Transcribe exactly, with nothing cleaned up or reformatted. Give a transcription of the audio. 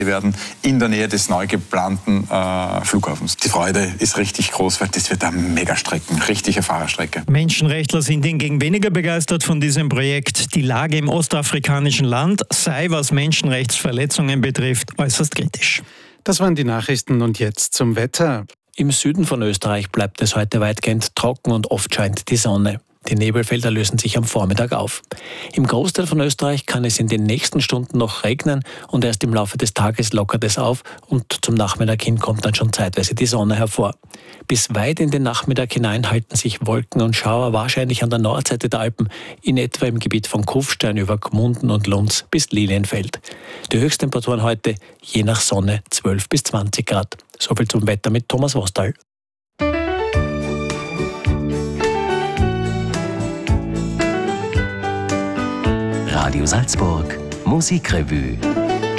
Wir werden in der Nähe des neu geplanten äh, Flughafens. Die Freude ist richtig groß, weil das wird eine Megastrecke, richtige Fahrerstrecke. Menschenrechtler sind hingegen weniger begeistert von diesem Projekt. Die Lage im ostafrikanischen Land sei, was Menschenrechtsverletzungen betrifft, äußerst kritisch. Das waren die Nachrichten und jetzt zum Wetter. Im Süden von Österreich bleibt es heute weitgehend trocken und oft scheint die Sonne. Die Nebelfelder lösen sich am Vormittag auf. Im Großteil von Österreich kann es in den nächsten Stunden noch regnen und erst im Laufe des Tages lockert es auf und zum Nachmittag hin kommt dann schon zeitweise die Sonne hervor. Bis weit in den Nachmittag hinein halten sich Wolken und Schauer wahrscheinlich an der Nordseite der Alpen, in etwa im Gebiet von Kufstein über Gmunden und Lunds bis Lilienfeld. Die Höchsttemperaturen heute je nach Sonne zwölf bis zwanzig Grad. Soviel zum Wetter mit Thomas Wostal. Radio Salzburg Musikrevue.